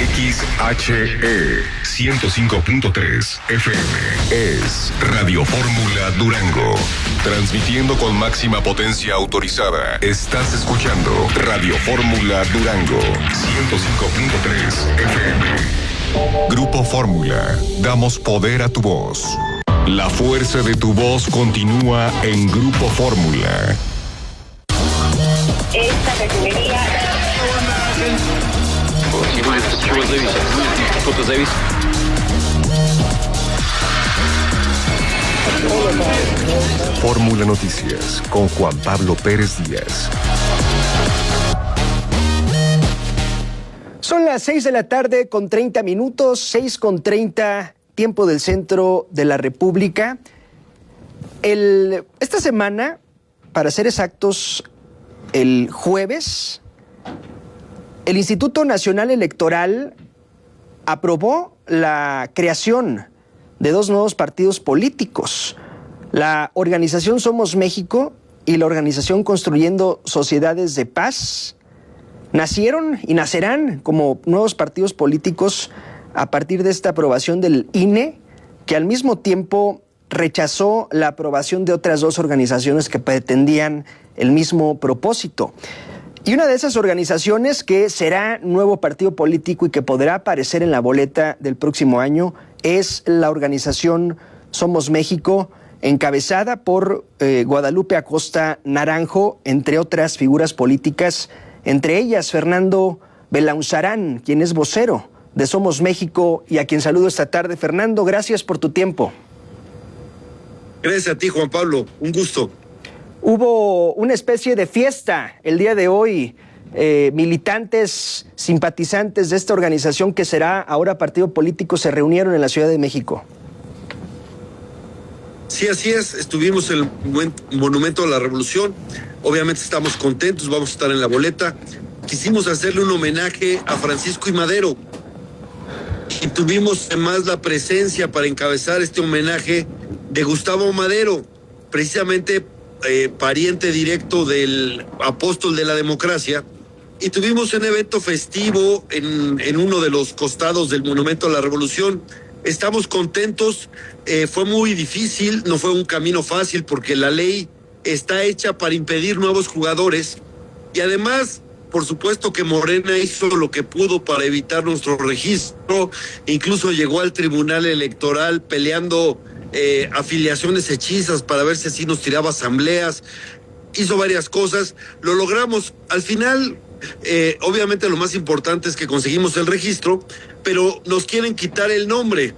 XHE 105.3 FM es Radio Fórmula Durango. Transmitiendo con máxima potencia autorizada. Estás escuchando Radio Fórmula Durango 105.3 FM. Grupo Fórmula. Damos poder a tu voz. La fuerza de tu voz continúa en Grupo Fórmula. Esta refinería. Fórmula Noticias con Juan Pablo Pérez Díaz. Son las 6 de la tarde con 30 minutos, 6:30, tiempo del centro de la República. Esta semana, para ser exactos, el jueves, el Instituto Nacional Electoral aprobó la creación de dos nuevos partidos políticos, la organización Somos México y la organización Construyendo Sociedades de Paz. Nacieron y nacerán como nuevos partidos políticos a partir de esta aprobación del INE, que al mismo tiempo rechazó la aprobación de otras dos organizaciones que pretendían el mismo propósito. Y una de esas organizaciones que será nuevo partido político y que podrá aparecer en la boleta del próximo año es la organización Somos México, encabezada por Guadalupe Acosta Naranjo, entre otras figuras políticas, entre ellas Fernando Belaunzarán, quien es vocero de Somos México y a quien saludo esta tarde. Fernando, gracias por tu tiempo. Gracias a ti, Juan Pablo, un gusto. Hubo una especie de fiesta el día de hoy, militantes, simpatizantes de esta organización que será ahora partido político se reunieron en la Ciudad de México. Sí, así es, estuvimos en el Monumento a la Revolución, obviamente estamos contentos, vamos a estar en la boleta. Quisimos hacerle un homenaje a Francisco I. Madero y tuvimos además la presencia para encabezar este homenaje de Gustavo Madero, precisamente pariente directo del apóstol de la democracia, y tuvimos un evento festivo en uno de los costados del Monumento a la Revolución. Estamos contentos, fue muy difícil, no fue un camino fácil porque la ley está hecha para impedir nuevos jugadores y además, por supuesto que Morena hizo lo que pudo para evitar nuestro registro, incluso llegó al Tribunal Electoral peleando afiliaciones hechizas para ver si así nos tiraba asambleas, hizo varias cosas, lo logramos. Al final, obviamente lo más importante es que conseguimos el registro, pero nos quieren quitar el nombre.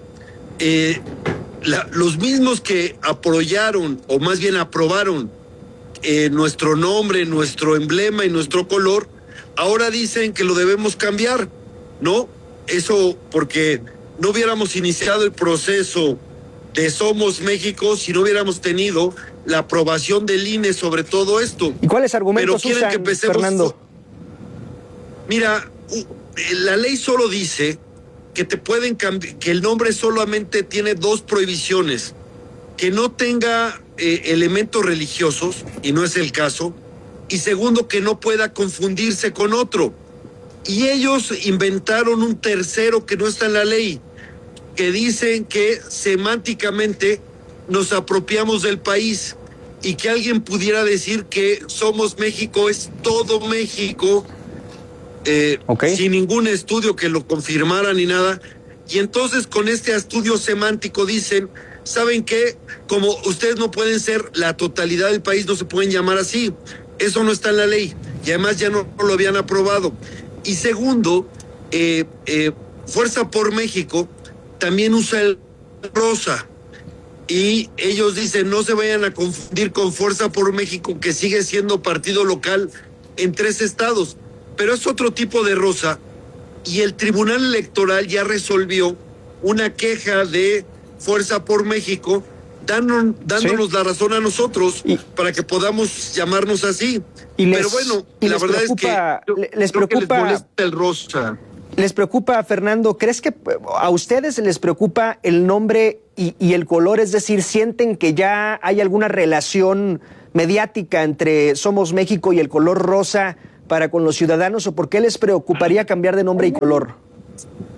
Los mismos que apoyaron, o más bien aprobaron nuestro nombre, nuestro emblema y nuestro color, ahora dicen que lo debemos cambiar, ¿no? Eso porque no hubiéramos iniciado el proceso de Somos México si no hubiéramos tenido la aprobación del INE sobre todo esto. ¿Y cuáles argumentos quieren usan, que empecemos, Fernando? Mira, la ley solo dice que te pueden cambiar, que el nombre solamente tiene dos prohibiciones: que no tenga elementos religiosos, y no es el caso, y segundo, que no pueda confundirse con otro. Y ellos inventaron un tercero que no está en la ley, que dicen que semánticamente nos apropiamos del país y que alguien pudiera decir que Somos México es todo México, sin ningún estudio que lo confirmara ni nada. Y entonces con este estudio semántico dicen, ¿saben qué? Como ustedes no pueden ser la totalidad del país, no se pueden llamar así. Eso no está en la ley y además ya no lo habían aprobado. Y segundo, Fuerza por México también usa el rosa y ellos dicen no se vayan a confundir con Fuerza por México, que sigue siendo partido local en 3 estados, pero es otro tipo de rosa. Y el Tribunal Electoral ya resolvió una queja de Fuerza por México dándonos la razón a nosotros para que podamos llamarnos así. Pero bueno, la verdad es que les molesta el rosa. ¿Les preocupa, Fernando? ¿Crees que a ustedes les preocupa el nombre y el color? Es decir, ¿sienten que ya hay alguna relación mediática entre Somos México y el color rosa para con los ciudadanos? ¿O por qué les preocuparía cambiar de nombre y color?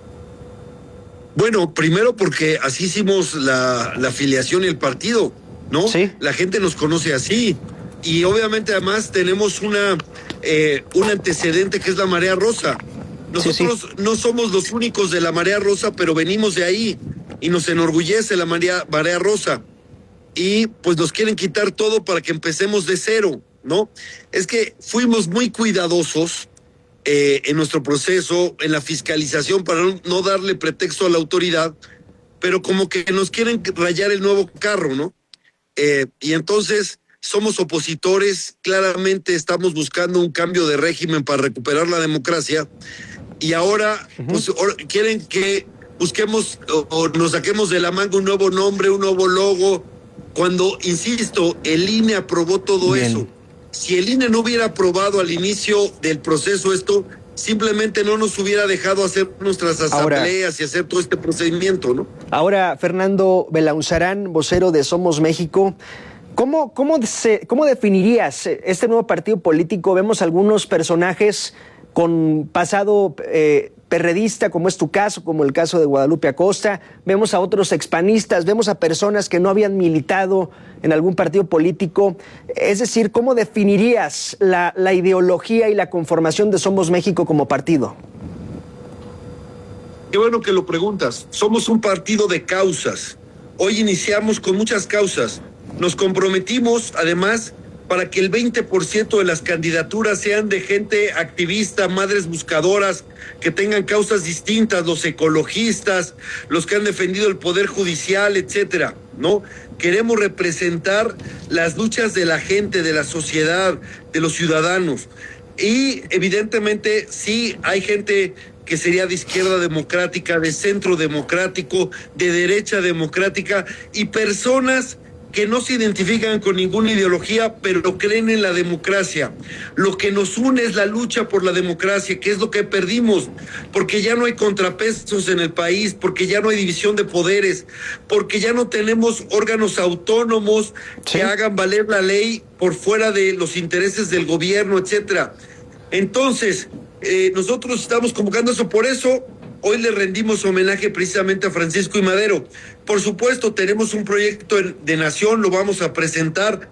Bueno, primero porque así hicimos la afiliación y el partido, ¿no? Sí. La gente nos conoce así. Y obviamente además tenemos un antecedente que es la Marea Rosa. Nosotros no somos los únicos de la Marea Rosa, pero venimos de ahí y nos enorgullece la Marea Rosa. Y pues nos quieren quitar todo para que empecemos de cero, ¿no? Es que fuimos muy cuidadosos en nuestro proceso, en la fiscalización, para no darle pretexto a la autoridad, pero como que nos quieren rayar el nuevo carro, ¿no? Y entonces somos opositores, claramente estamos buscando un cambio de régimen para recuperar la democracia, y ahora pues quieren que busquemos o nos saquemos de la manga un nuevo nombre, un nuevo logo, cuando, insisto, el INE aprobó todo eso. Si el INE no hubiera aprobado al inicio del proceso esto, simplemente no nos hubiera dejado hacer nuestras asambleas y hacer todo este procedimiento, ¿no? Ahora, Fernando Belaunzarán, vocero de Somos México, ¿cómo definirías este nuevo partido político? Vemos algunos personajes con pasado perredista, como es tu caso, como el caso de Guadalupe Acosta. Vemos a otros expanistas, vemos a personas que no habían militado en algún partido político. Es decir, ¿cómo definirías la ideología y la conformación de Somos México como partido? Qué bueno que lo preguntas. Somos un partido de causas. Hoy iniciamos con muchas causas. Nos comprometimos, además, para que el 20% de las candidaturas sean de gente activista, madres buscadoras, que tengan causas distintas, los ecologistas, los que han defendido el poder judicial, etcétera, ¿no? Queremos representar las luchas de la gente, de la sociedad, de los ciudadanos. Y evidentemente sí hay gente que sería de izquierda democrática, de centro democrático, de derecha democrática, y personas que no se identifican con ninguna ideología, pero creen en la democracia. Lo que nos une es la lucha por la democracia, que es lo que perdimos, porque ya no hay contrapesos en el país, porque ya no hay división de poderes, porque ya no tenemos órganos autónomos que hagan valer la ley por fuera de los intereses del gobierno, etcétera. Entonces, nosotros estamos convocando eso, por eso hoy le rendimos homenaje precisamente a Francisco I. Madero. Por supuesto, tenemos un proyecto de nación, lo vamos a presentar,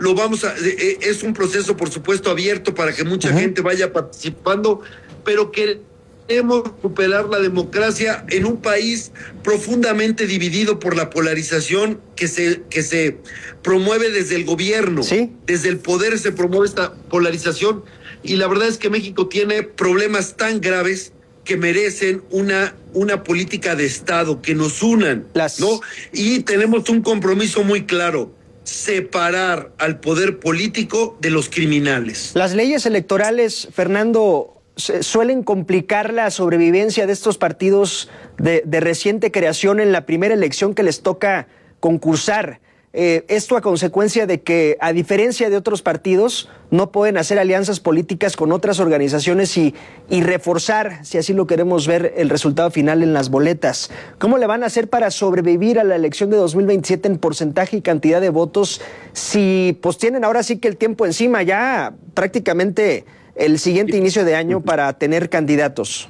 es un proceso, por supuesto, abierto para que mucha gente vaya participando, pero queremos recuperar la democracia en un país profundamente dividido por la polarización que se promueve desde el gobierno. Desde el poder se promueve esta polarización, y la verdad es que México tiene problemas tan graves que merecen una política de Estado, que nos unan, ¿no? Y tenemos un compromiso muy claro: separar al poder político de los criminales. Las leyes electorales, Fernando, suelen complicar la sobrevivencia de estos partidos de reciente creación en la primera elección que les toca concursar. Esto a consecuencia de que, a diferencia de otros partidos, no pueden hacer alianzas políticas con otras organizaciones y reforzar, si así lo queremos ver, el resultado final en las boletas. ¿Cómo le van a hacer para sobrevivir a la elección de 2027 en porcentaje y cantidad de votos si pues tienen ahora sí que el tiempo encima, ya prácticamente el siguiente inicio de año, para tener candidatos?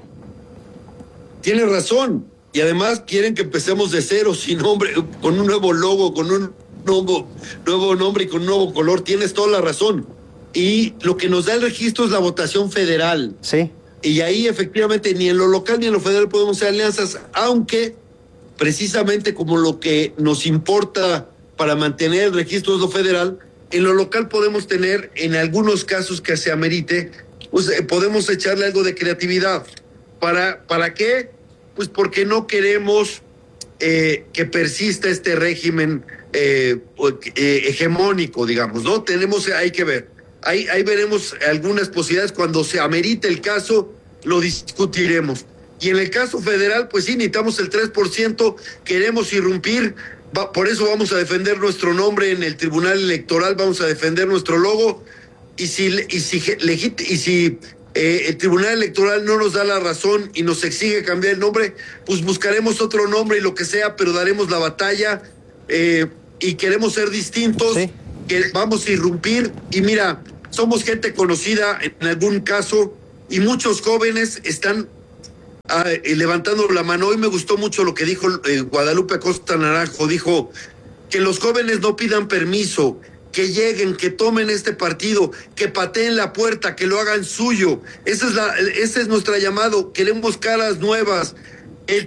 Tiene razón. Y además quieren que empecemos de cero, sin nombre, con un nuevo logo, con un nuevo nombre y con un nuevo color. Tienes toda la razón. Y lo que nos da el registro es la votación federal. Sí. Y ahí efectivamente ni en lo local ni en lo federal podemos hacer alianzas, aunque precisamente como lo que nos importa para mantener el registro es lo federal, en lo local podemos tener, en algunos casos que se amerite, pues podemos echarle algo de creatividad. ¿Para qué? Pues porque no queremos que persista este régimen hegemónico, digamos, ¿no? Hay que ver. Ahí veremos algunas posibilidades. Cuando se amerite el caso, lo discutiremos. Y en el caso federal, pues sí, necesitamos el 3%, queremos irrumpir, por eso vamos a defender nuestro nombre en el Tribunal Electoral, vamos a defender nuestro logo, y si el Tribunal Electoral no nos da la razón y nos exige cambiar el nombre, pues buscaremos otro nombre y lo que sea, pero daremos la batalla, y queremos ser distintos, que vamos a irrumpir. Y mira, somos gente conocida en algún caso, y muchos jóvenes están levantando la mano. Hoy me gustó mucho lo que dijo Guadalupe Acosta Naranjo. Dijo que los jóvenes no pidan permiso, que lleguen, que tomen este partido, que pateen la puerta, que lo hagan suyo. Ese es nuestro llamado. Queremos caras nuevas. El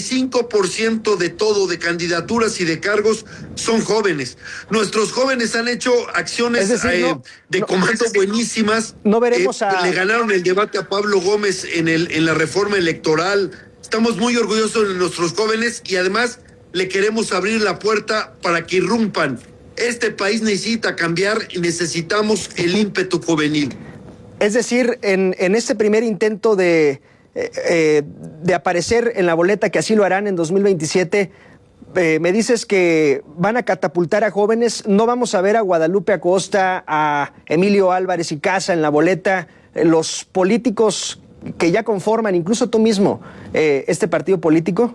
35% de todo, de candidaturas y de cargos, son jóvenes. Nuestros jóvenes han hecho acciones de comando buenísimas. No veremos Le ganaron el debate a Pablo Gómez en la reforma electoral. Estamos muy orgullosos de nuestros jóvenes y además le queremos abrir la puerta para que irrumpan. Este país necesita cambiar y necesitamos el ímpetu juvenil. Es decir, en este primer intento de aparecer en la boleta, que así lo harán en 2027, me dices que van a catapultar a jóvenes. No vamos a ver a Guadalupe Acosta, a Emilio Álvarez y Casa en la boleta, los políticos que ya conforman, incluso tú mismo, este partido político.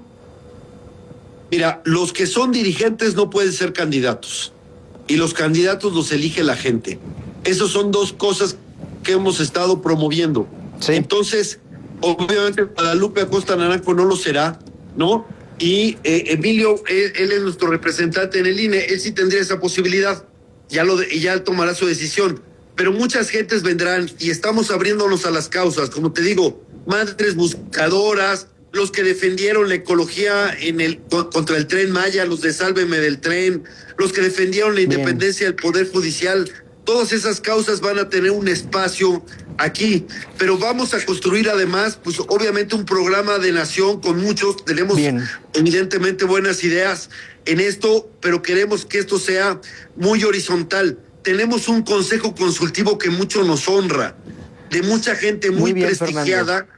Mira, los que son dirigentes no pueden ser candidatos y los candidatos los elige la gente. Esas son dos cosas que hemos estado promoviendo. Sí. Entonces, obviamente Guadalupe Acosta Naranjo no lo será, ¿no? Y Emilio, él es nuestro representante en el INE, él sí tendría esa posibilidad, ya tomará su decisión. Pero muchas gentes vendrán y estamos abriéndonos a las causas, como te digo, madres buscadoras, los que defendieron la ecología contra el Tren Maya, los de Sálveme del Tren, los que defendieron la independencia del Poder Judicial. Todas esas causas van a tener un espacio aquí, pero vamos a construir además, pues obviamente un programa de nación con muchos, tenemos evidentemente buenas ideas en esto, pero queremos que esto sea muy horizontal. Tenemos un consejo consultivo que mucho nos honra, de mucha gente muy prestigiada,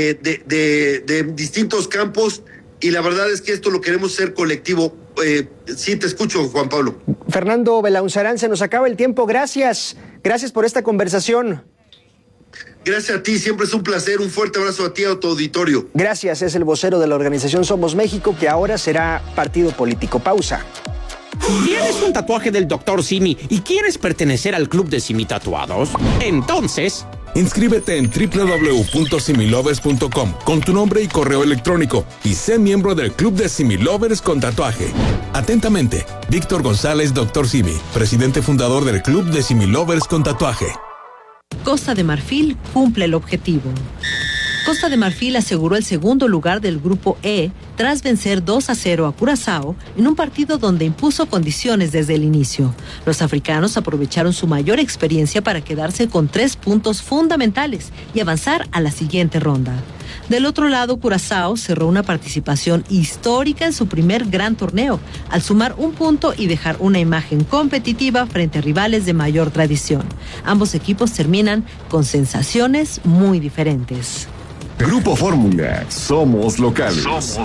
de distintos campos, y la verdad es que esto lo queremos hacer colectivo. Sí, te escucho, Juan Pablo. Fernando Belaunzarán, se nos acaba el tiempo. Gracias por esta conversación. Gracias a ti, siempre es un placer. Un fuerte abrazo a ti y a tu auditorio. Gracias, es el vocero de la organización Somos México, que ahora será partido político. Pausa. ¿Tienes un tatuaje del Dr. Simi y quieres pertenecer al club de Simi Tatuados? Entonces, inscríbete en www.similovers.com con tu nombre y correo electrónico y sé miembro del club de Similovers con tatuaje. Atentamente, Víctor González, Dr. Simi, presidente fundador del club de Similovers con tatuaje. Costa de Marfil cumple el objetivo. Costa de Marfil aseguró el segundo lugar del Grupo E tras vencer 2-0 a Curazao en un partido donde impuso condiciones desde el inicio. Los africanos aprovecharon su mayor experiencia para quedarse con 3 puntos fundamentales y avanzar a la siguiente ronda. Del otro lado, Curazao cerró una participación histórica en su primer gran torneo, al sumar 1 punto y dejar una imagen competitiva frente a rivales de mayor tradición. Ambos equipos terminan con sensaciones muy diferentes. Grupo Fórmula, somos locales.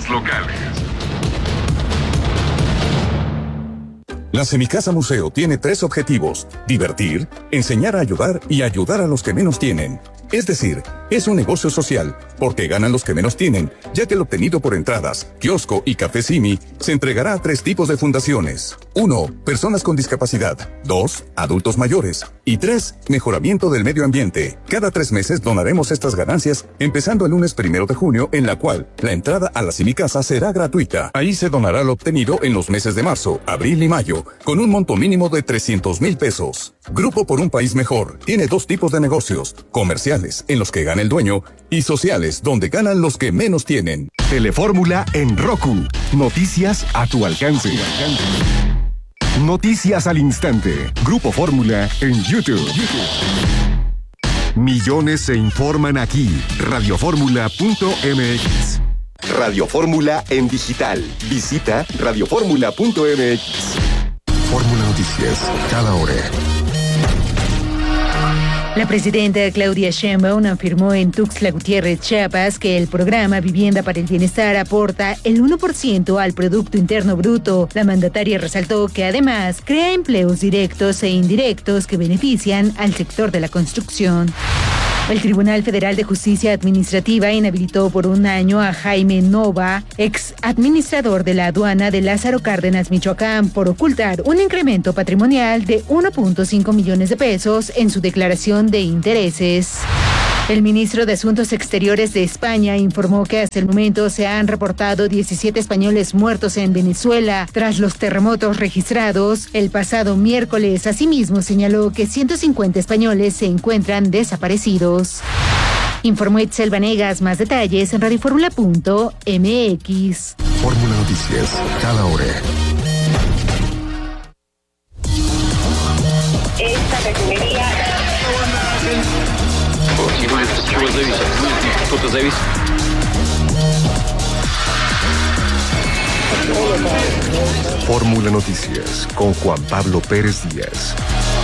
La Semicasa Museo tiene 3 objetivos: divertir, enseñar a ayudar y ayudar a los que menos tienen. Es decir, es un negocio social, porque ganan los que menos tienen, ya que el obtenido por entradas, kiosco y café Simi se entregará a 3 tipos de fundaciones. 1. Personas con discapacidad. 2. Adultos mayores. Y 3. Mejoramiento del medio ambiente. Cada 3 meses donaremos estas ganancias, empezando el lunes 1 de junio, en la cual la entrada a la Semicasa será gratuita. Ahí se donará lo obtenido en los meses de marzo, abril y mayo, con un monto mínimo de 300,000 pesos. Grupo por un País Mejor tiene 2 tipos de negocios: comerciales, en los que gana el dueño, y sociales, donde ganan los que menos tienen. Telefórmula en Roku. Noticias a tu alcance. Noticias al instante. Grupo Fórmula en YouTube. Millones se informan aquí. Radioformula.mx. Radio Fórmula en digital. Visita radioformula.mx. Fórmula Noticias, cada hora. La presidenta Claudia Sheinbaum afirmó en Tuxtla Gutiérrez, Chiapas, que el programa Vivienda para el Bienestar aporta el 1% al Producto Interno Bruto. La mandataria resaltó que además crea empleos directos e indirectos que benefician al sector de la construcción. El Tribunal Federal de Justicia Administrativa inhabilitó por 1 año a Jaime Nova, ex administrador de la aduana de Lázaro Cárdenas, Michoacán, por ocultar un incremento patrimonial de 1.5 millones de pesos en su declaración de intereses. El ministro de Asuntos Exteriores de España informó que hasta el momento se han reportado 17 españoles muertos en Venezuela tras los terremotos registrados el pasado miércoles. Asimismo, señaló que 150 españoles se encuentran desaparecidos. Informó Itzel Vanegas. Más detalles en radioformula.mx. Fórmula Noticias, cada hora. Esta refinería. Fórmula Noticias con Juan Pablo Pérez Díaz.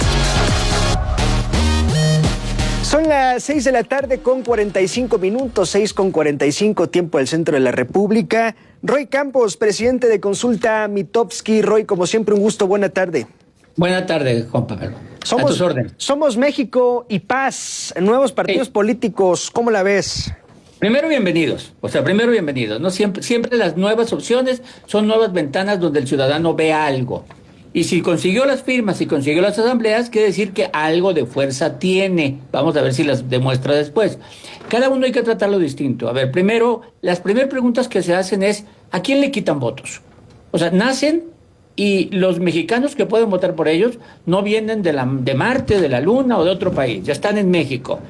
Son las 6 de la tarde con 45 minutos, 6:45, tiempo del centro de la República. Roy Campos, presidente de Consulta Mitofsky. Roy, como siempre, un gusto. Buena tarde. Buena tarde, Juan Pablo. A tus órdenes. Somos México y Paz, nuevos partidos políticos. ¿Cómo la ves? Primero, bienvenidos. Primero, bienvenidos. No siempre las nuevas opciones son nuevas ventanas donde el ciudadano ve algo. Y si consiguió las firmas, si consiguió las asambleas, quiere decir que algo de fuerza tiene. Vamos a ver si las demuestra después. Cada uno hay que tratarlo distinto. A ver, primero, las primeras preguntas que se hacen es, ¿a quién le quitan votos? Nacen y los mexicanos que pueden votar por ellos no vienen de Marte, de la Luna o de otro país, ya están en México.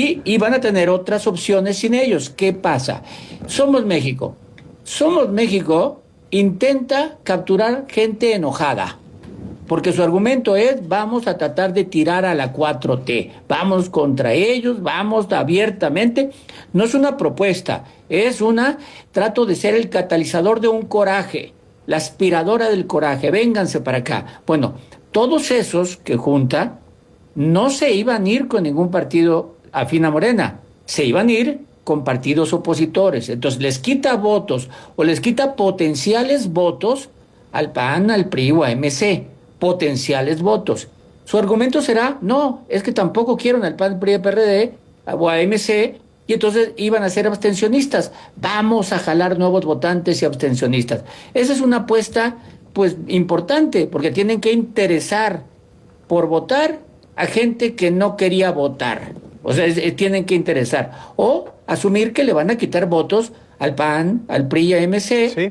Y van a tener otras opciones sin ellos. ¿Qué pasa? Somos México. Somos México intenta capturar gente enojada. Porque su argumento es, vamos a tratar de tirar a la 4T, vamos contra ellos, vamos abiertamente. No es una propuesta, es trato de ser el catalizador de un coraje, la aspiradora del coraje, vénganse para acá. Bueno, todos esos que junta no se iban a ir con ningún partido afín a Morena, se iban a ir con partidos opositores. Entonces les quita votos o les quita potenciales votos al PAN, al PRI o a MC. Potenciales votos. Su argumento será, no, es que tampoco quieren al PAN, PRI, PRD o a MC, y entonces iban a ser abstencionistas. Vamos a jalar nuevos votantes y abstencionistas. Esa es una apuesta, importante, porque tienen que interesar por votar a gente que no quería votar. Tienen que interesar. O asumir que le van a quitar votos al PAN, al PRI, a MC. Sí.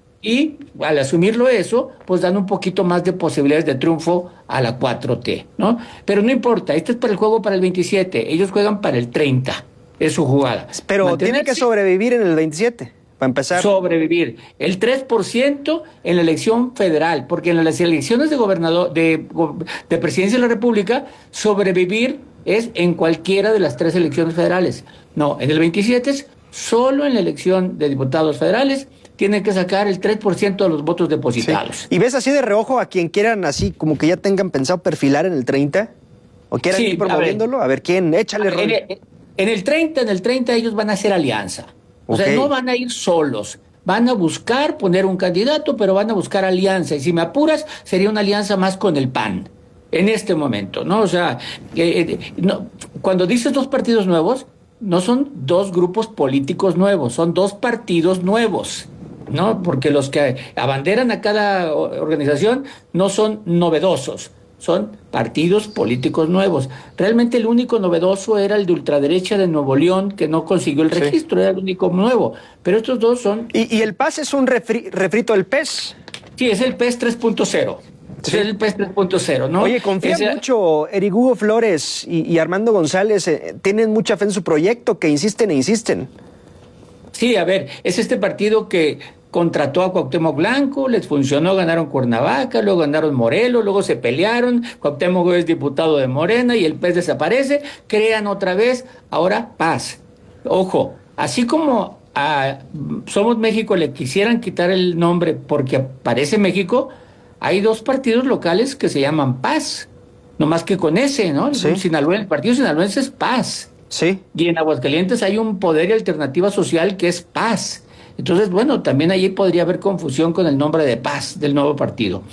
Y al asumirlo eso, dan un poquito más de posibilidades de triunfo a la 4T, ¿no? Pero no importa, este es para el juego para el 27, ellos juegan para el 30, es su jugada. Pero tiene que sobrevivir en el 27, para empezar. Sobrevivir, el 3% en la elección federal, porque en las elecciones de gobernador, de presidencia de la República, sobrevivir es en cualquiera de las 3 elecciones federales. No, en el 27 es solo en la elección de diputados federales, tienen que sacar el 3% de los votos depositados. Sí. ¿Y ves así de reojo a quien quieran así, como que ya tengan pensado perfilar en el 30? ¿O quieran ir promoviéndolo? A ver, ¿quién? Échale, Ron. En el 30 ellos van a hacer alianza. Okay. No van a ir solos. Van a buscar poner un candidato, pero van a buscar alianza. Y si me apuras, sería una alianza más con el PAN en este momento, ¿no? Cuando dices 2 partidos nuevos, no son 2 grupos políticos nuevos, son 2 partidos nuevos, ¿no? Porque los que abanderan a cada organización no son novedosos, son partidos políticos nuevos. Realmente el único novedoso era el de ultraderecha de Nuevo León, que no consiguió el registro, era el único nuevo. Pero estos 2 son... ¿Y el PAS es un refrito del PES? Sí, es el PES 3.0. Sí. Es el PES 3.0, ¿no? Oye, confía mucho Eric Hugo Flores y Armando González, tienen mucha fe en su proyecto, que insisten e insisten. Sí, a ver, es este partido que contrató a Cuauhtémoc Blanco, les funcionó, ganaron Cuernavaca, luego ganaron Morelos, luego se pelearon, Cuauhtémoc es diputado de Morena y el PES desaparece, crean otra vez, ahora Paz. Ojo, así como a Somos México le quisieran quitar el nombre porque aparece México, hay 2 partidos locales que se llaman Paz, no más que con ese, ¿no? Sí. El partido sinaloense es Paz. Sí. Y en Aguascalientes hay un Poder y Alternativa Social que es Paz. Entonces, también allí podría haber confusión con el nombre de Paz, del nuevo partido.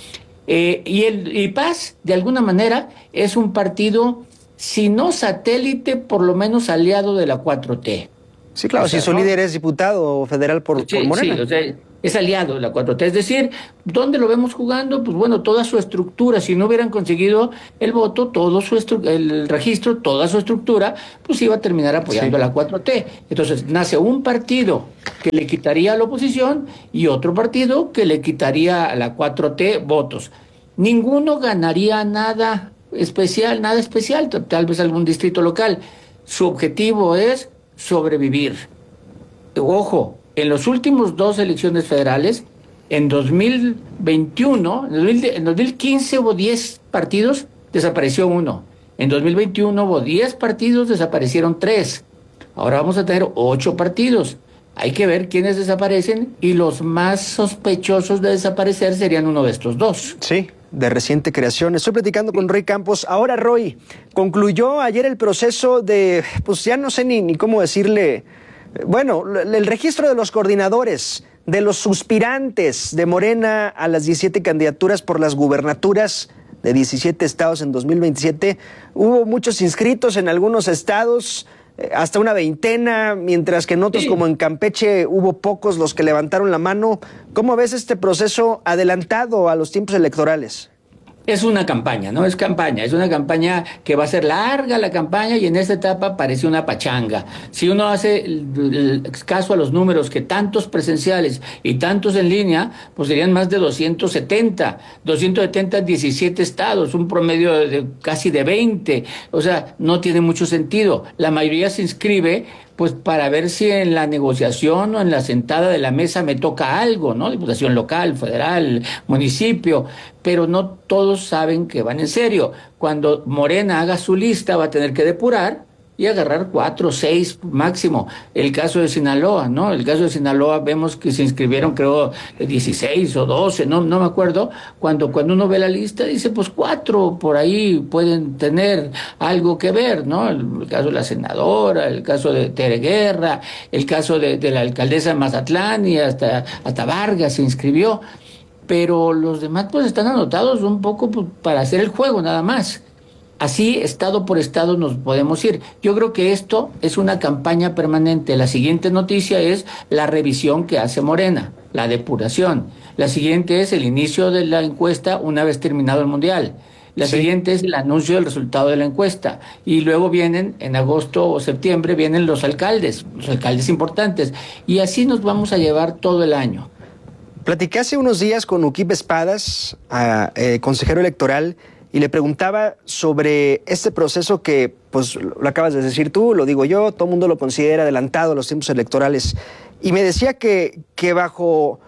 Y Paz, de alguna manera, es un partido, si no satélite, por lo menos aliado de la 4T. Sí, claro, O sea, si su ¿no? líder es diputado federal por Morena. Sí, o sea, es aliado de la 4T. Es decir, ¿dónde lo vemos jugando? Pues bueno, toda su estructura, si no hubieran conseguido el voto, el registro, toda su estructura, pues iba a terminar apoyando a la 4T. Entonces, nace un partido que le quitaría a la oposición y otro partido que le quitaría a la 4T votos. Ninguno ganaría nada especial, tal vez algún distrito local. Su objetivo es sobrevivir. Ojo, en los últimos 2 elecciones federales, en 2021, en 2015 hubo 10 partidos, desapareció uno. En 2021 hubo 10 partidos, desaparecieron 3. Ahora vamos a tener 8 partidos. Hay que ver quiénes desaparecen y los más sospechosos de desaparecer serían uno de estos 2. Sí, de reciente creación. Estoy platicando con Roy Campos. Ahora, Roy, concluyó ayer el proceso de, pues ya no sé ni cómo decirle, bueno, el registro de los coordinadores, de los suspirantes de Morena a las 17 candidaturas por las gubernaturas de 17 estados en 2027. Hubo muchos inscritos en algunos estados, hasta una veintena, mientras que en otros, como en Campeche, hubo pocos los que levantaron la mano. ¿Cómo ves este proceso adelantado a los tiempos electorales? Es una campaña, ¿no? Es una campaña que va a ser larga la campaña y en esta etapa parece una pachanga. Si uno hace el caso a los números, que tantos presenciales y tantos en línea, pues serían más de 270 en 17 estados, un promedio de casi de 20. O sea, no tiene mucho sentido. La mayoría se inscribe pues para ver si en la negociación o en la sentada de la mesa me toca algo, ¿no? Diputación local, federal, municipio, pero no todos saben que van en serio. Cuando Morena haga su lista va a tener que depurar y agarrar 4 o 6 máximo. El caso de Sinaloa, ¿no? El caso de Sinaloa vemos que se inscribieron, creo, 16 o 12, no me acuerdo. Cuando uno ve la lista dice, pues 4 por ahí pueden tener algo que ver, ¿no? El caso de la senadora, el caso de Tere Guerra, el caso de la alcaldesa de Mazatlán y hasta Vargas se inscribió. Pero los demás pues están anotados un poco pues, para hacer el juego nada más. Así, estado por estado, nos podemos ir. Yo creo que esto es una campaña permanente. La siguiente noticia es la revisión que hace Morena, la depuración. La siguiente es el inicio de la encuesta una vez terminado el Mundial. La siguiente es el anuncio del resultado de la encuesta. Y luego vienen, en agosto o septiembre, vienen los alcaldes importantes. Y así nos vamos a llevar todo el año. Platiqué hace unos días con Uquip Espadas, consejero electoral, y le preguntaba sobre este proceso que, pues, lo acabas de decir tú, lo digo yo, todo el mundo lo considera adelantado a los tiempos electorales. Y me decía que bajo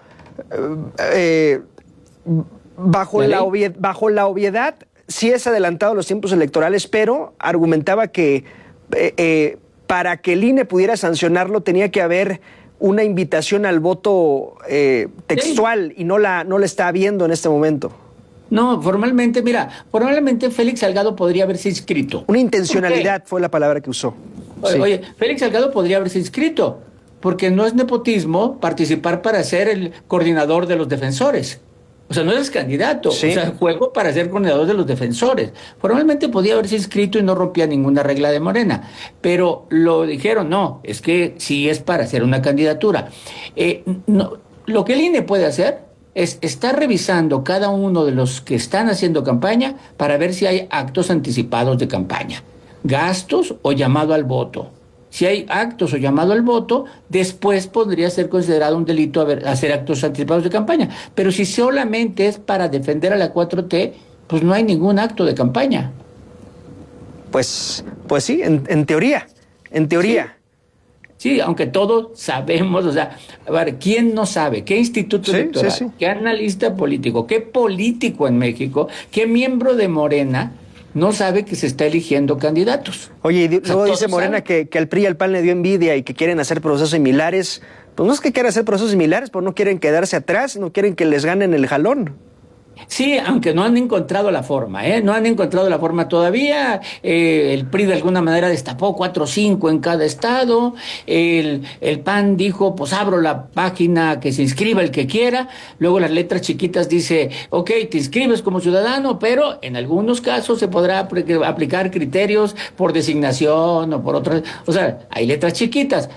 la obviedad sí es adelantado a los tiempos electorales, pero argumentaba que para que el INE pudiera sancionarlo tenía que haber una invitación al voto textual y no la está habiendo en este momento. No, formalmente Félix Salgado podría haberse inscrito. Una intencionalidad fue la palabra que usó. Oye, Félix Salgado podría haberse inscrito, porque no es nepotismo participar para ser el coordinador de los defensores. O sea, no eres candidato, o sea, juego para ser coordinador de los defensores. Formalmente podía haberse inscrito y no rompía ninguna regla de Morena, pero lo dijeron, no, es que sí es para hacer una candidatura. No, lo que el INE puede hacer es estar revisando cada uno de los que están haciendo campaña para ver si hay actos anticipados de campaña, gastos o llamado al voto. Si hay actos o llamado al voto, después podría ser considerado un delito hacer actos anticipados de campaña. Pero si solamente es para defender a la 4T, pues no hay ningún acto de campaña. Pues sí, en teoría. Sí, aunque todos sabemos, o sea, a ver, ¿quién no sabe? ¿Qué instituto electoral? ¿Qué analista político? ¿Qué político en México? ¿Qué miembro de Morena no sabe que se está eligiendo candidatos? Oye, y luego dice Morena que al PRI y al PAN le dio envidia y que quieren hacer procesos similares. Pues no es que quieran hacer procesos similares, pues no quieren quedarse atrás, no quieren que les ganen el jalón. Sí, aunque no han encontrado la forma, no han encontrado la forma todavía. El PRI de alguna manera destapó 4 o 5 en cada estado. El PAN dijo, pues abro la página, que se inscriba el que quiera. Luego las letras chiquitas dice, ok, te inscribes como ciudadano, pero en algunos casos se podrá aplicar criterios por designación o por otras. O sea, hay letras chiquitas.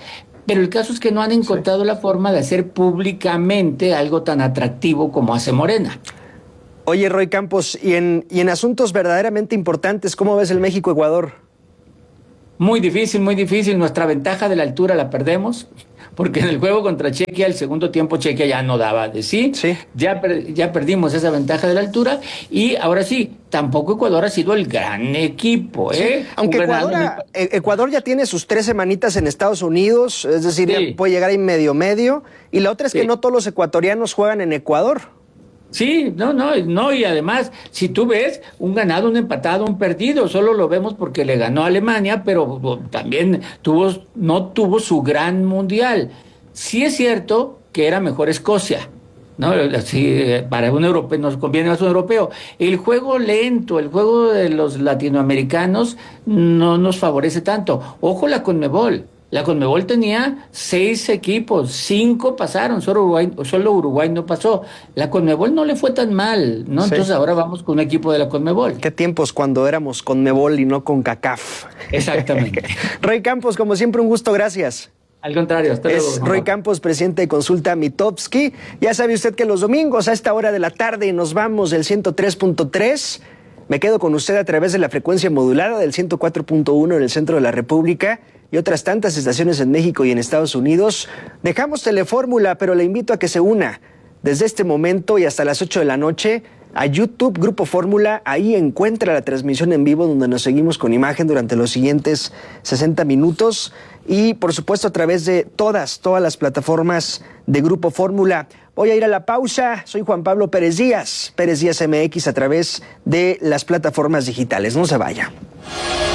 pero el caso es que no han encontrado la forma de hacer públicamente algo tan atractivo como hace Morena. Oye, Roy Campos, y en asuntos verdaderamente importantes, ¿cómo ves el México-Ecuador? Muy difícil, muy difícil. Nuestra ventaja de la altura la perdemos, porque en el juego contra Chequia, el segundo tiempo Chequia ya no daba de sí. Ya perdimos esa ventaja de la altura, y ahora sí, tampoco Ecuador ha sido el gran equipo, ¿eh? Sí. Aunque Ecuador ya tiene sus 3 semanitas en Estados Unidos, es decir, ya puede llegar ahí medio, y la otra es que no todos los ecuatorianos juegan en Ecuador. Sí, no, y además, si tú ves un ganado, un empatado, un perdido, solo lo vemos porque le ganó a Alemania, pero también no tuvo su gran mundial. Sí es cierto que era mejor Escocia, ¿no? Así, para un europeo, nos conviene más un europeo. El juego lento, el juego de los latinoamericanos no nos favorece tanto. Ojo la CONMEBOL. La CONMEBOL tenía 6 equipos, 5 pasaron, solo Uruguay no pasó. La CONMEBOL no le fue tan mal, ¿no? Sí. Entonces ahora vamos con un equipo de la CONMEBOL. Qué tiempos cuando éramos CONMEBOL y no CONCACAF. Exactamente. Roy Campos, como siempre, un gusto, gracias. Al contrario, hasta luego. Es Roy Campos, presidente de Consulta Mitofsky. Ya sabe usted que los domingos a esta hora de la tarde nos vamos del 103.3. Me quedo con usted a través de la frecuencia modulada del 104.1 en el centro de la República y otras tantas estaciones en México y en Estados Unidos. Dejamos Telefórmula, pero le invito a que se una desde este momento y hasta las 8 de la noche a YouTube Grupo Fórmula. Ahí encuentra la transmisión en vivo donde nos seguimos con imagen durante los siguientes 60 minutos y por supuesto a través de todas las plataformas de Grupo Fórmula. Voy a ir a la pausa. Soy Juan Pablo Pérez Díaz MX a través de las plataformas digitales. No se vaya.